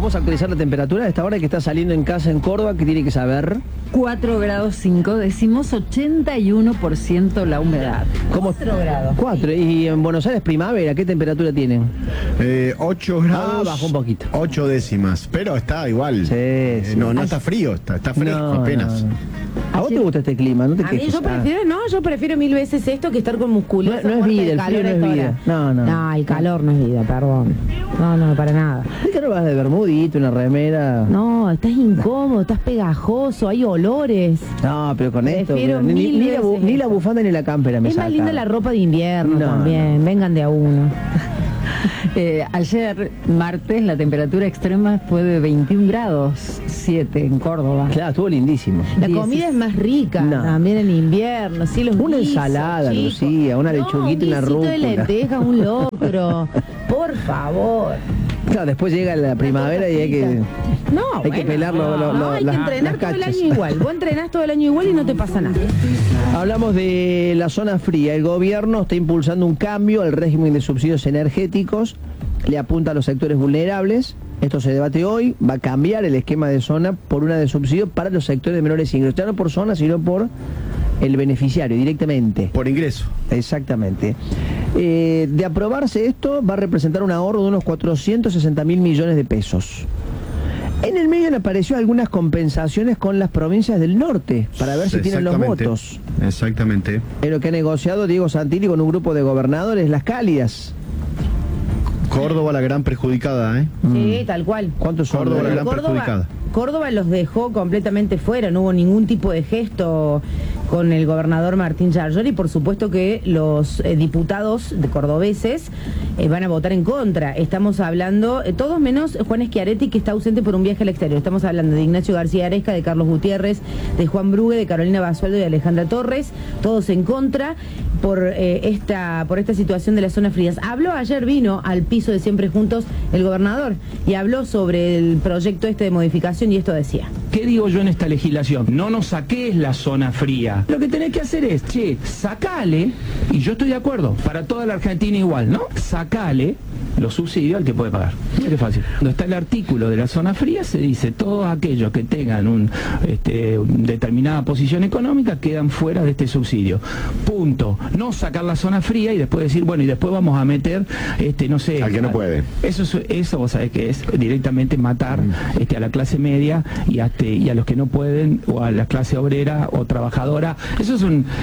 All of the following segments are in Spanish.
Vamos a actualizar la temperatura a esta hora que está saliendo en casa en Córdoba, que tiene que saber. 4 grados 5 décimos, 81% la humedad. ¿Cómo? 4 grados. 4. Y en Buenos Aires primavera, ¿qué temperatura tienen? 8 grados. Bajó un poquito. 8 décimas. Pero está igual. Sí. No está frío, está fresco apenas. ¿A vos te gusta este clima? ¿No te quejes? Yo prefiero mil veces esto que estar con musculosa. No es vida, el frío no es vida. No, el calor no es vida, perdón. No, para nada. ¿Por qué no vas de bermudito, una remera? No, estás incómodo, estás pegajoso, hay olores. No, pero con esto, Prefiero ni la bufanda ni la cámpera me Es saca. más linda la ropa de invierno No, también, vengan de a uno. Ayer, martes, la temperatura extrema fue de 21 grados 7 en Córdoba. Claro, estuvo lindísimo. La comida es más rica también en invierno, sí, una ensalada, chicos. Lucía, una lechuguita y una rúcula. Un guisito de lentejas, un locro, por favor. Claro, después llega la primavera y hay que pelar hay que entrenar todo el año igual. Vos entrenás todo el año igual y no te pasa nada. Hablamos de la zona fría. El gobierno está impulsando un cambio al régimen de subsidios energéticos. Le apunta a los sectores vulnerables. Esto se debate hoy. Va a cambiar el esquema de zona por una de subsidio para los sectores de menores ingresos. Ya no por zona, sino por el beneficiario directamente. Por ingreso. Exactamente. De aprobarse esto, va a representar un ahorro de unos 460.000 millones de pesos. En el medio le apareció algunas compensaciones con las provincias del norte para ver si tienen los votos. Exactamente. Es lo que ha negociado Diego Santilli con un grupo de gobernadores, las cálidas. Córdoba la gran perjudicada, ¿eh? Sí, tal cual. ¿Cuántos son? Córdoba la gran perjudicada. Córdoba los dejó completamente fuera, no hubo ningún tipo de gesto con el gobernador Martín Yarlor y por supuesto que los diputados de cordobeses van a votar en contra. Estamos hablando, todos menos Juan Schiaretti, que está ausente por un viaje al exterior. Estamos hablando de Ignacio García Aresca, de Carlos Gutiérrez, de Juan Brugue, de Carolina Basualdo y de Alejandra Torres, todos en contra por esta situación de las zonas frías. Vino al piso de Siempre Juntos el gobernador y habló sobre el proyecto de modificación y esto decía. ¿Qué digo yo en esta legislación? No nos saques la zona fría. Lo que tenés que hacer es, sacale, y yo estoy de acuerdo, para toda la Argentina igual, ¿no? Sacale los subsidios al que puede pagar. Mira qué fácil. Cuando está el artículo de la zona fría, se dice, todos aquellos que tengan una determinada posición económica quedan fuera de este subsidio. Punto. No sacar la zona fría y después decir, bueno, y después vamos a meter, no sé... Al que no puede. Eso vos sabés que es directamente matar a la clase media y a los que no pueden, o a la clase obrera o trabajadora. Eso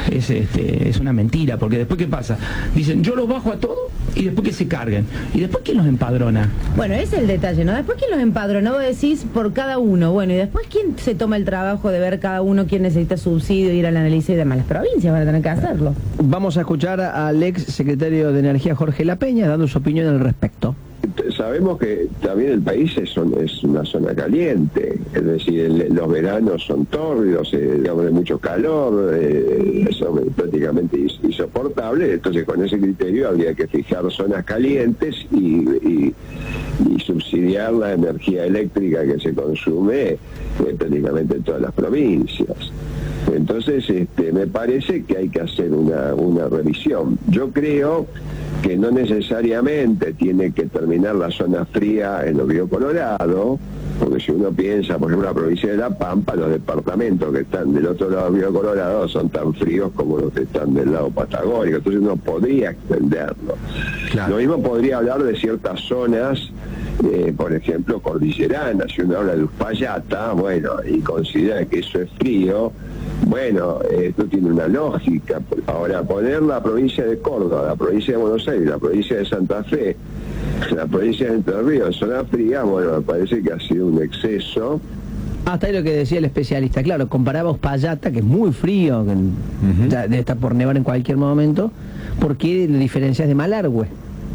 es una mentira, porque después ¿qué pasa? Dicen, yo los bajo a todos y después que se carguen. ¿Y después quién los empadrona? Bueno, ese es el detalle, ¿no? Después quién los empadrona, vos decís por cada uno. Bueno, y después quién se toma el trabajo de ver cada uno quién necesita subsidio, ir al análisis y demás. Las provincias van a tener que hacerlo. Vamos a escuchar al ex secretario de Energía, Jorge La Peña, dando su opinión al respecto. Sabemos que también el país es una zona caliente, es decir, los veranos son tórridos, digamos, de mucho calor, son prácticamente insoportables, entonces con ese criterio habría que fijar zonas calientes y subsidiar la energía eléctrica que se consume prácticamente en todas las provincias. Entonces, me parece que hay que hacer una revisión. Yo creo que no necesariamente tiene que terminar la zona fría en el Río Colorado, porque si uno piensa, por ejemplo, la provincia de La Pampa, los departamentos que están del otro lado del Río Colorado son tan fríos como los que están del lado patagónico, entonces uno podría extenderlo. Claro. Lo mismo podría hablar de ciertas zonas, por ejemplo, cordilleranas. Si uno habla de Uspallata, bueno, y considera que eso es frío, bueno, esto tiene una lógica. Ahora, poner la provincia de Córdoba, la provincia de Buenos Aires, la provincia de Santa Fe, la provincia de Entre Ríos, zona fría, bueno, me parece que ha sido un exceso. Hasta ahí lo que decía el especialista, claro, comparaba Uspallata, que es muy frío, que ya debe estar por nevar en cualquier momento, ¿por qué diferencias de Malargüe?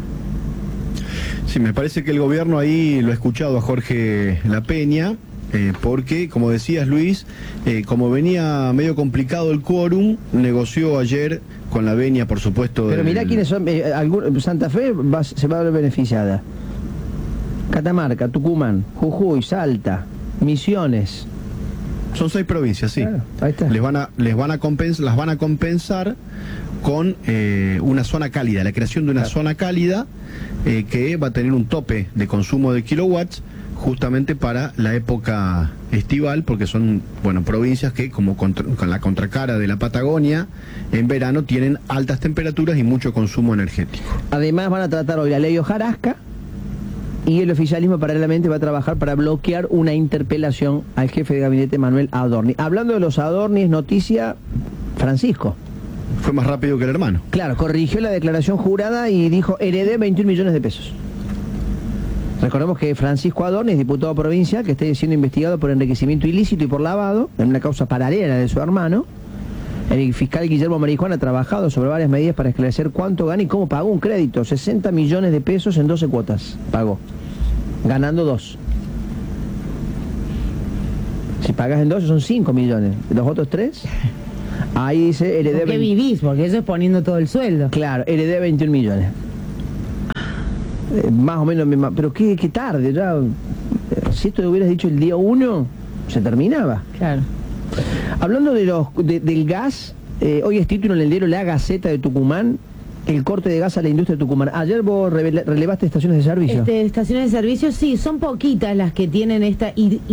Sí, me parece que el gobierno ahí lo ha escuchado a Jorge La Peña, porque, como decías, Luis, como venía medio complicado el quórum, negoció ayer con la venia, por supuesto. Pero mirá quiénes son. Santa Fe se va a ver beneficiada. Catamarca, Tucumán, Jujuy, Salta, Misiones. Son 6 provincias, sí. Claro, ahí está. Las van a compensar con una zona cálida, la creación de una zona cálida que va a tener un tope de consumo de kilowatts justamente para la época estival, porque son, bueno, provincias que, como con la contracara de la Patagonia, en verano tienen altas temperaturas y mucho consumo energético. Además van a tratar hoy la ley hojarasca y el oficialismo paralelamente va a trabajar para bloquear una interpelación al jefe de gabinete Manuel Adorni. Hablando de los Adorni, es noticia Francisco. Fue más rápido que el hermano. Claro, corrigió la declaración jurada y dijo, heredé 21 millones de pesos. Recordemos que Francisco Adorni es diputado provincial que está siendo investigado por enriquecimiento ilícito y por lavado, en una causa paralela de su hermano. El fiscal Guillermo Marijuán ha trabajado sobre varias medidas para esclarecer cuánto gana y cómo pagó un crédito. 60 millones de pesos en 12 cuotas pagó, ganando 2. Si pagas en 12 son 5 millones, los otros 3... Ahí dice heredé... ¿Por qué vivís? Porque eso es poniendo todo el sueldo. Claro, heredé 21 millones. Más o menos, pero qué tarde, ya. Si esto lo hubieras dicho el día 1, se terminaba. Claro. Hablando del gas, hoy es título en el diario La Gaceta de Tucumán, el corte de gas a la industria de Tucumán. Ayer vos relevaste estaciones de servicio. Estaciones de servicio, sí, son poquitas las que tienen esta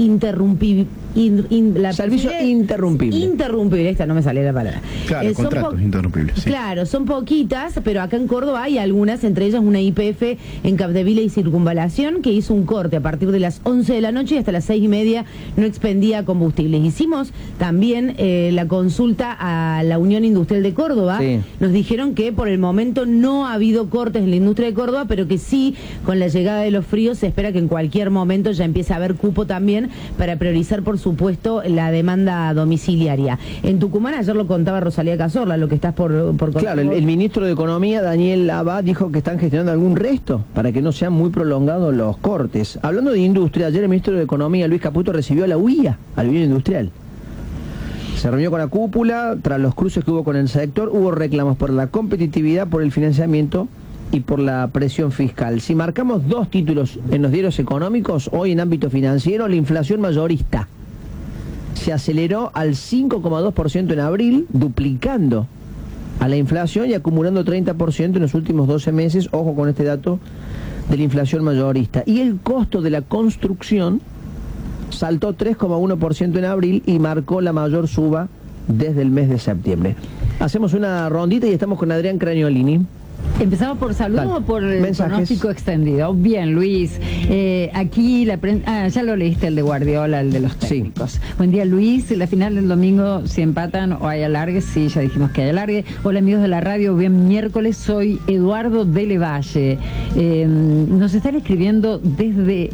servicio interrumpible. Interrumpible, esta no me sale la palabra. Claro, contratos interrumpibles. Sí. Claro, son poquitas, pero acá en Córdoba hay algunas, entre ellas una YPF en Capdevila y Circunvalación, que hizo un corte a partir de las 11 de la noche y hasta las 6:30 no expendía combustibles. Hicimos también la consulta a la Unión Industrial de Córdoba. Sí. Nos dijeron que por el momento no ha habido cortes en la industria de Córdoba, pero que sí, con la llegada de los fríos, se espera que en cualquier momento ya empiece a haber cupo también para priorizar, por supuesto, la demanda domiciliaria. En Tucumán, ayer lo contaba Rosalía Cazorla, lo que estás por contar. Claro, el ministro de Economía, Daniel Abad, dijo que están gestionando algún resto para que no sean muy prolongados los cortes. Hablando de industria, ayer el ministro de Economía, Luis Caputo, recibió a la UIA, al Unión Industrial. Se reunió con la cúpula, tras los cruces que hubo con el sector, hubo reclamos por la competitividad, por el financiamiento y por la presión fiscal. Si marcamos 2 títulos en los diarios económicos, hoy en ámbito financiero, la inflación mayorista se aceleró al 5,2% en abril, duplicando a la inflación y acumulando 30% en los últimos 12 meses. Ojo con este dato de la inflación mayorista. Y el costo de la construcción saltó 3,1% en abril y marcó la mayor suba desde el mes de septiembre. Hacemos una rondita y estamos con Adrián Craniolini. ¿Empezamos por saludos o por el mensajes? Pronóstico extendido? Bien, Luis. Aquí la prensa... ya lo leíste, el de Guardiola, el de los técnicos. Sí. Buen día, Luis. La final del domingo, si empatan o hay alargue. Sí, ya dijimos que hay alargue. Hola, amigos de la radio. Bien, miércoles. Soy Eduardo de Levalle. Nos están escribiendo desde...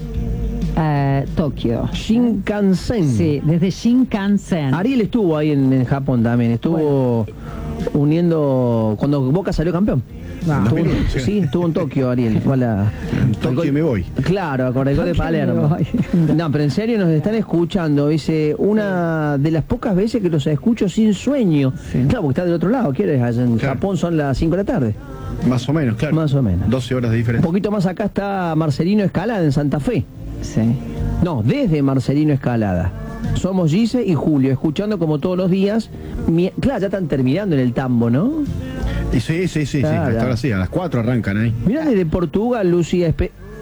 Tokio. Shinkansen. Sí, desde Shinkansen. Ariel estuvo ahí en Japón también, estuvo uniendo cuando Boca salió campeón. Estuvo en Tokio, Ariel. Tokio me voy. Claro, con el gol de Palermo. No, pero en serio nos están escuchando. Dice, una de las pocas veces que los escucho sin sueño. Sí. Claro, porque está del otro lado, ¿quieres? En Japón son las 5 de la tarde. Más o menos, claro. Más o menos. 12 horas de diferencia. Un poquito más acá está Marcelino Escalada en Santa Fe. Sí. No, desde Marcelino Escalada. Somos Gise y Julio, escuchando como todos los días. Claro, ya están terminando en el tambo, ¿no? Sí, hasta ahora sí, a las 4 arrancan ahí. Mirá, desde Portugal, Lucía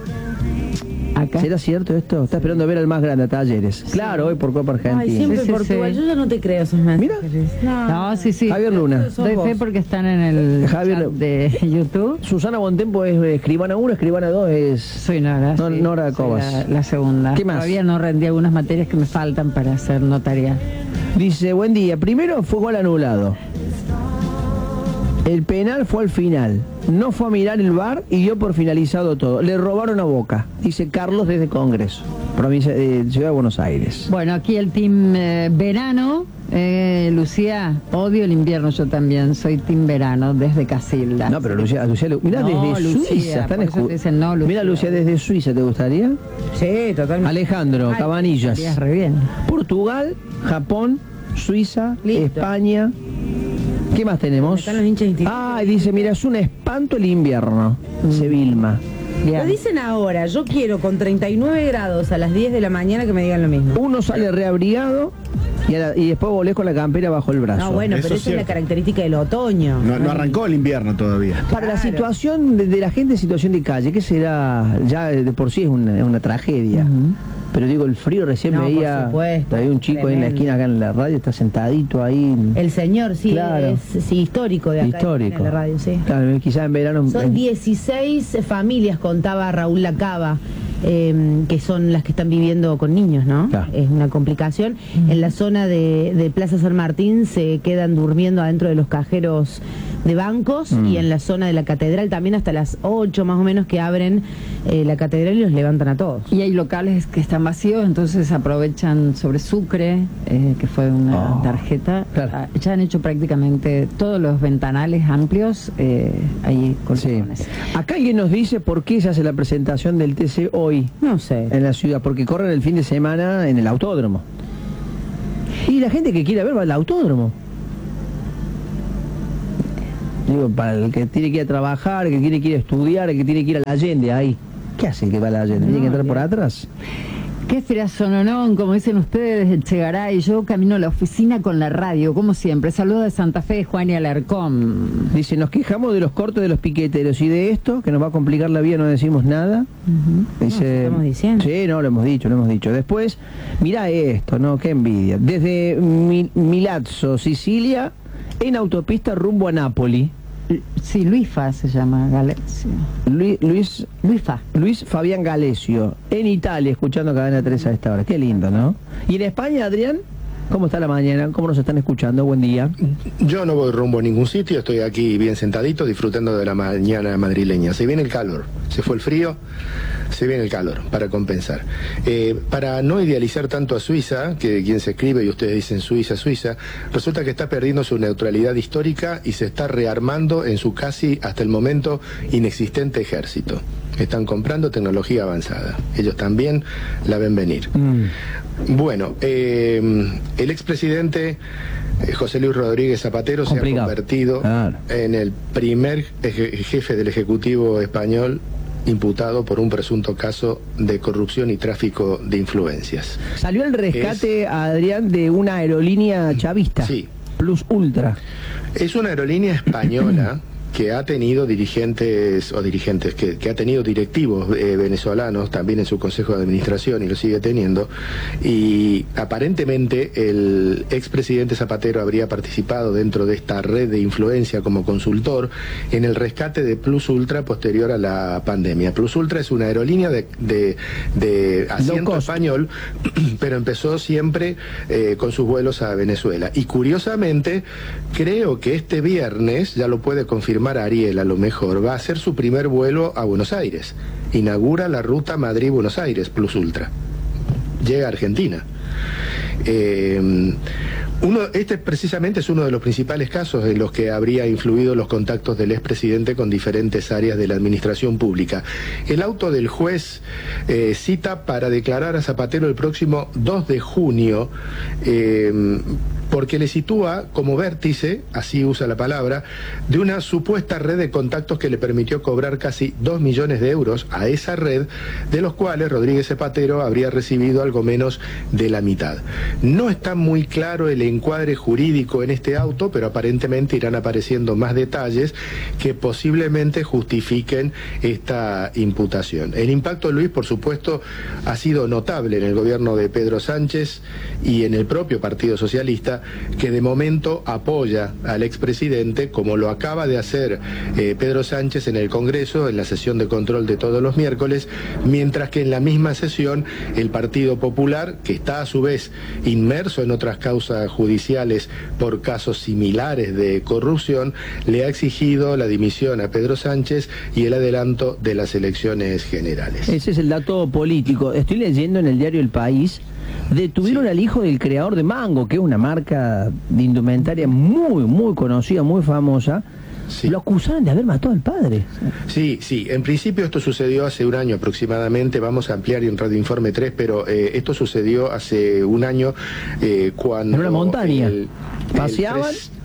acá. ¿Será cierto esto? Está esperando a ver al más grande, a Talleres. Sí. Claro, hoy por Copa Argentina. Ay, siempre Portugal. Yo ya no te creo esos mensajes. Mira. No, sí. Javier Luna. Doy fe porque están en el Javier chat de YouTube. Susana Bontempo es escribana 1, escribana 2 es... Soy Nora. Nora Cobas. La segunda. ¿Qué más? Todavía no rendí algunas materias que me faltan para hacer notarial. Dice, buen día. Primero fue gol anulado. El penal fue al final. No fue a mirar el VAR y dio por finalizado todo. Le robaron a Boca, dice Carlos desde Congreso, provincia de Ciudad de Buenos Aires. Bueno, aquí el team verano. Lucía, odio el invierno, yo también. Soy team verano desde Casilda. No, pero Lucía mirá, no, desde Suiza. Dicen, no, Lucía. Mira, Lucía, desde Suiza, ¿te gustaría? Sí, totalmente. Alejandro, Cabanillas. Re bien. Portugal, Japón, Suiza, listo. España. ¿Qué más tenemos? Están los hinchas dice, mira, es un espanto el invierno. Se Vilma. Lo dicen ahora, yo quiero con 39 grados a las 10 de la mañana que me digan lo mismo. Uno sale reabrigado Y después volvés con la campera bajo el brazo. No, bueno, Eso pero es esa es la cierto. característica del otoño. No arrancó el invierno todavía. Para la Claro. situación de la gente en situación de calle, ¿qué será? Ya de por sí es una tragedia. Pero digo, el frío recién No, por veía. supuesto, Había un chico ahí en la tremendo. esquina acá en la radio, está sentadito ahí. El señor, sí, Claro. es sí, histórico de acá Histórico. en la radio, sí. Claro, quizás en verano. Son 16 familias, contaba Raúl Lacaba, que son las que están viviendo con niños, ¿no? Claro. Es una complicación. En la zona de Plaza San Martín se quedan durmiendo adentro de los cajeros de bancos y en la zona de la catedral también hasta las 8 más o menos que abren la catedral y los levantan a todos. Y hay locales que están vacíos, entonces aprovechan sobre Sucre, que fue una tarjeta. claro. Ya han hecho prácticamente todos los ventanales amplios, ahí Sí. colchones. Acá alguien nos dice por qué se hace la presentación del TC hoy No sé. en la ciudad, porque corren el fin de semana en el autódromo. Y la gente que quiera ver va al autódromo. Digo, para el que tiene que ir a trabajar, el que tiene que ir a estudiar, el que tiene que ir a la Allende, ahí. ¿Qué hace el que va a la Allende? ¿Tiene que entrar por atrás? Qué firazononón, como dicen ustedes, Echegaray. Yo camino a la oficina con la radio, como siempre. Saludos de Santa Fe, Juan y Alarcón. Dice, nos quejamos de los cortes de los piqueteros y de esto, que nos va a complicar la vida, no decimos nada. Dice, No, estamos diciendo. Sí, no, lo hemos dicho. Después, mirá esto, ¿no? Qué envidia. Desde Milazzo, Sicilia, en autopista rumbo a Nápoli. Sí, Luisfa se llama, Galecio. Luis Fabián Galesio, en Italia, escuchando Cadena 3 a esta hora. Qué lindo, ¿no? Y en España, Adrián, ¿cómo está la mañana? ¿Cómo nos están escuchando? Buen día. Yo no voy rumbo a ningún sitio, estoy aquí bien sentadito disfrutando de la mañana madrileña. Se viene el calor, se fue el frío, se viene el calor para compensar. Para no idealizar tanto a Suiza, que quien se escribe y ustedes dicen Suiza, resulta que está perdiendo su neutralidad histórica y se está rearmando en su casi hasta el momento inexistente ejército. Están comprando tecnología avanzada. Ellos también la ven venir. Bueno, el expresidente José Luis Rodríguez Zapatero Complicado. se ha convertido en el primer jefe del Ejecutivo español imputado por un presunto caso de corrupción y tráfico de influencias. Salió el rescate, Adrián, de una aerolínea chavista. Sí. Plus Ultra. Es una aerolínea española que ha tenido que ha tenido directivos venezolanos también en su consejo de administración y lo sigue teniendo, y aparentemente el expresidente Zapatero habría participado dentro de esta red de influencia como consultor en el rescate de Plus Ultra posterior a la pandemia. Plus Ultra es una aerolínea de asiento español, pero empezó siempre con sus vuelos a Venezuela. Y curiosamente, creo que este viernes, ya lo puede confirmar Ariel a lo mejor, va a hacer su primer vuelo a Buenos Aires. Inaugura la ruta Madrid-Buenos Aires, Plus Ultra. Llega a Argentina. Este precisamente es uno de los principales casos en los que habría influido los contactos del expresidente con diferentes áreas de la administración pública. El auto del juez cita para declarar a Zapatero el próximo 2 de junio, porque le sitúa como vértice, así usa la palabra, de una supuesta red de contactos que le permitió cobrar casi 2 millones de euros a esa red, de los cuales Rodríguez Zapatero habría recibido algo menos de la mitad. No está muy claro el encuadre jurídico en este auto, pero aparentemente irán apareciendo más detalles que posiblemente justifiquen esta imputación. El impacto, Luis, por supuesto, ha sido notable en el gobierno de Pedro Sánchez y en el propio Partido Socialista, que de momento apoya al expresidente, como lo acaba de hacer Pedro Sánchez en el Congreso, en la sesión de control de todos los miércoles, mientras que en la misma sesión el Partido Popular, que está a su vez inmerso en otras causas judiciales por casos similares de corrupción, le ha exigido la dimisión a Pedro Sánchez y el adelanto de las elecciones generales. Ese es el dato político. Estoy leyendo en el diario El País, detuvieron al hijo del creador de Mango, que es una marca de indumentaria muy conocida, muy famosa. Sí. Lo acusaron de haber matado al padre. Sí, en principio esto sucedió hace un año aproximadamente, vamos a ampliar en Radio Informe 3, pero esto sucedió hace un año cuando... En una montaña. ¿Paseaban?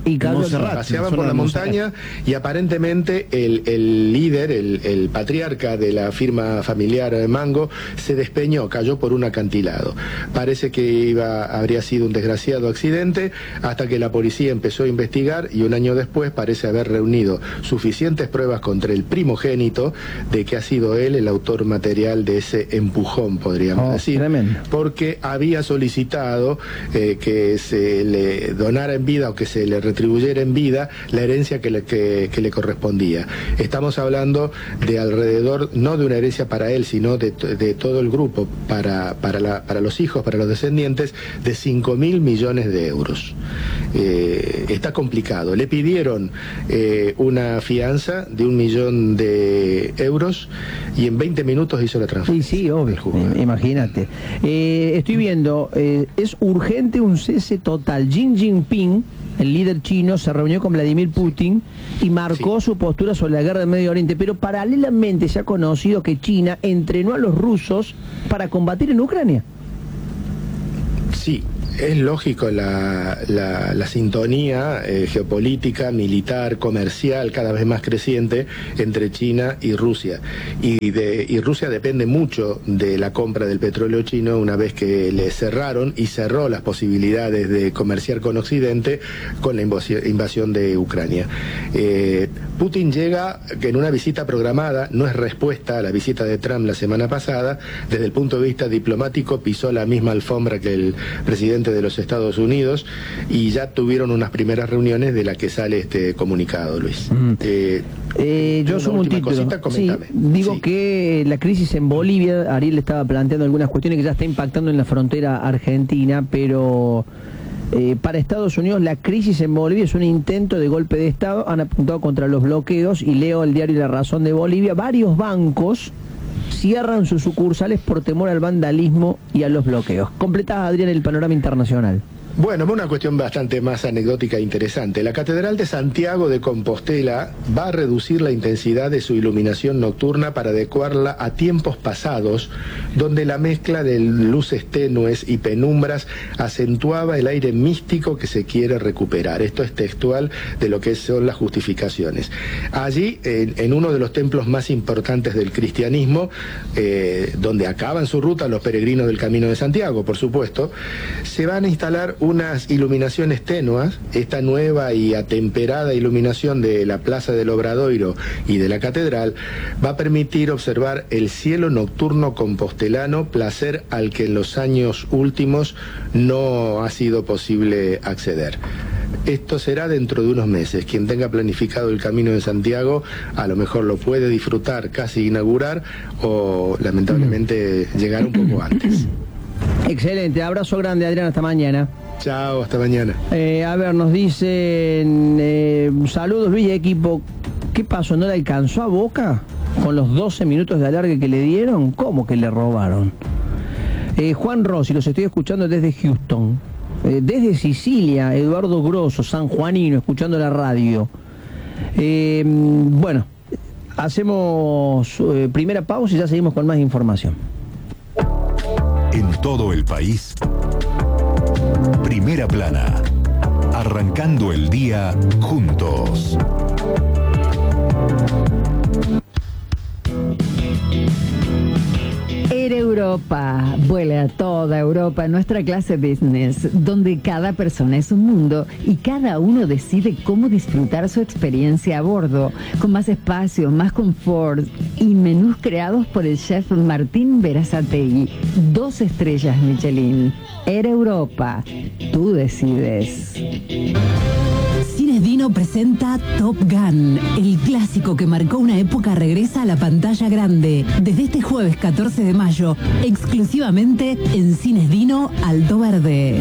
Y paseaban por la montaña y aparentemente el líder, el patriarca de la firma familiar Mango, se despeñó, cayó por un acantilado. Parece que habría sido un desgraciado accidente hasta que la policía empezó a investigar y un año después parece haber reunido suficientes pruebas contra el primogénito de que ha sido él el autor material de ese empujón, podríamos decir, tremendo. Porque había solicitado que se le donara en vida o que se le retribuyera en vida la herencia que le correspondía. Estamos hablando de alrededor, no de una herencia para él, sino de todo el grupo, para los hijos, para los descendientes, de 5.000 millones de euros. Está complicado. Le pidieron una fianza de 1 millón de euros y en 20 minutos hizo la transferencia. Sí, obvio, imagínate. Estoy viendo, es urgente un cese total. Xi Jinping, el líder chino, se reunió con Vladimir Putin y marcó su postura sobre la guerra del Medio Oriente, pero paralelamente se ha conocido que China entrenó a los rusos para combatir en Ucrania. Sí. Es lógico la sintonía geopolítica, militar, comercial, cada vez más creciente entre China y Rusia. Y Rusia depende mucho de la compra del petróleo chino una vez que le cerraron y cerró las posibilidades de comerciar con Occidente con la invasión de Ucrania. Putin llega en una visita programada, no es respuesta a la visita de Trump la semana pasada. Desde el punto de vista diplomático pisó la misma alfombra que el presidente de los Estados Unidos y ya tuvieron unas primeras reuniones de la que sale este comunicado, Luis. Yo sumo un título. Digo que la crisis en Bolivia, Ariel estaba planteando algunas cuestiones que ya está impactando en la frontera argentina, pero para Estados Unidos la crisis en Bolivia es un intento de golpe de Estado. Han apuntado contra los bloqueos y leo el diario La Razón de Bolivia. Varios bancos cierran sus sucursales por temor al vandalismo y a los bloqueos. Completá, Adrián, el panorama internacional. Bueno, una cuestión bastante más anecdótica e interesante. La Catedral de Santiago de Compostela va a reducir la intensidad de su iluminación nocturna para adecuarla a tiempos pasados, donde la mezcla de luces tenues y penumbras acentuaba el aire místico que se quiere recuperar. Esto es textual de lo que son las justificaciones. Allí, en uno de los templos más importantes del cristianismo, donde acaban su ruta los peregrinos del Camino de Santiago, por supuesto, se van a instalar unas iluminaciones tenues. Esta nueva y atemperada iluminación de la Plaza del Obradoiro y de la Catedral va a permitir observar el cielo nocturno compostelano, placer al que en los años últimos no ha sido posible acceder. Esto será dentro de unos meses. Quien tenga planificado el Camino de Santiago a lo mejor lo puede disfrutar, casi inaugurar, o lamentablemente llegar un poco antes. Excelente, abrazo grande, Adrián, hasta mañana. Chao, hasta mañana. A ver, nos dicen, saludos Luis y equipo, ¿qué pasó? ¿No le alcanzó a Boca con los 12 minutos de alargue que le dieron? ¿Cómo que le robaron? Juan Rossi, los estoy escuchando desde Houston. Desde Sicilia, Eduardo Grosso, sanjuanino, escuchando la radio. Bueno, hacemos primera pausa y ya seguimos con más información. En todo el país, Primera Plana, arrancando el día juntos. Air Europa, vuela a toda Europa, nuestra clase business, donde cada persona es un mundo y cada uno decide cómo disfrutar su experiencia a bordo, con más espacio, más confort y menús creados por el chef Martín Berazategui. 2 estrellas Michelin. Air Europa, tú decides. Cines Dino presenta Top Gun, el clásico que marcó una época regresa a la pantalla grande. Desde este jueves 14 de mayo, exclusivamente en Cines Dino Alto Verde.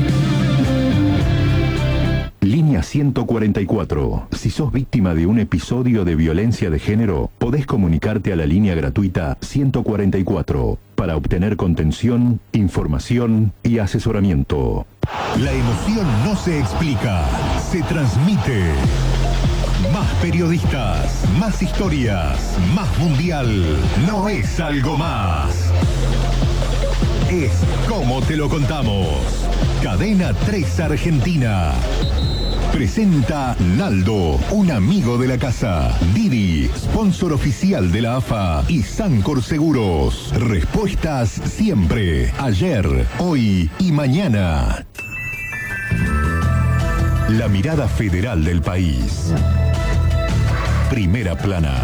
Línea 144. Si sos víctima de un episodio de violencia de género, podés comunicarte a la línea gratuita 144 para obtener contención, información y asesoramiento. La emoción no se explica, se transmite. Más periodistas, más historias, más mundial. No es algo más. Es como te lo contamos. Cadena 3 Argentina. Presenta Naldo, un amigo de la casa. Didi, sponsor oficial de la AFA y Sancor Seguros. Respuestas siempre, ayer, hoy y mañana. La mirada federal del país. Primera plana.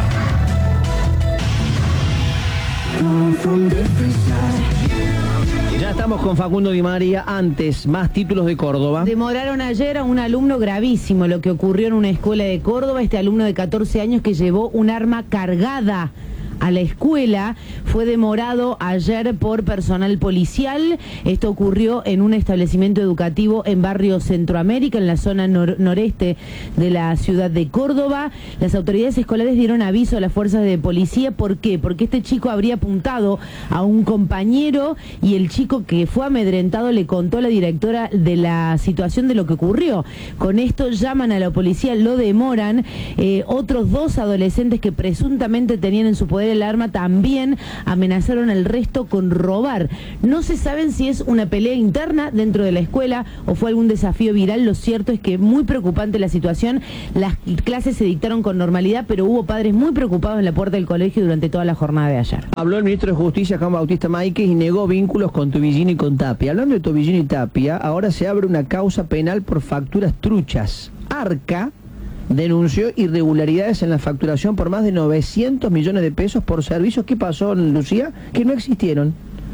Ya estamos con Facundo Di María. Antes, más títulos de Córdoba. Demoraron ayer a un alumno gravísimo lo que ocurrió en una escuela de Córdoba. Este alumno de 14 años que llevó un arma cargada a la escuela fue demorado ayer por personal policial. Esto ocurrió en un establecimiento educativo en barrio Centroamérica, en la zona noreste de la ciudad de Córdoba. Las autoridades escolares dieron aviso a las fuerzas de policía. ¿Por qué? Porque este chico habría apuntado a un compañero y el chico que fue amedrentado le contó a la directora de la situación de lo que ocurrió. Con esto llaman a la policía, lo demoran. Otros 2 adolescentes que presuntamente tenían en su poder el arma también amenazaron al resto con robar. No se saben si es una pelea interna dentro de la escuela o fue algún desafío viral. Lo cierto es que muy preocupante la situación. Las clases se dictaron con normalidad, pero hubo padres muy preocupados en la puerta del colegio durante toda la jornada de ayer. Habló el ministro de Justicia, Juan Bautista Máiquez, y negó vínculos con Tobillini y con Tapia. Hablando de Tobillini y Tapia, ahora se abre una causa penal por facturas truchas. Arca denunció irregularidades en la facturación por más de 900 millones de pesos por servicios. ¿Qué pasó, Lucía? Que no existieron.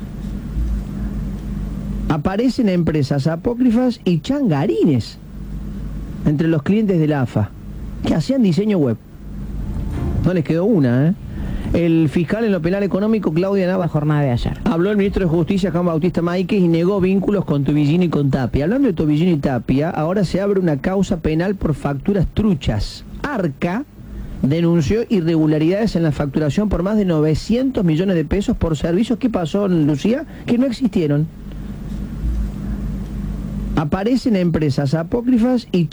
Aparecen empresas apócrifas y changarines entre los clientes de la AFA que hacían diseño web. No les quedó una, ¿eh? El fiscal en lo penal económico, Claudia Nava, jornada de ayer. Habló el ministro de Justicia, Juan Bautista Máiquez, y negó vínculos con Tobillini y con Tapia. Hablando de Tobillini y Tapia, ahora se abre una causa penal por facturas truchas. Arca denunció irregularidades en la facturación por más de 900 millones de pesos por servicios. ¿Qué pasó, Lucía? Que no existieron. Aparecen empresas apócrifas y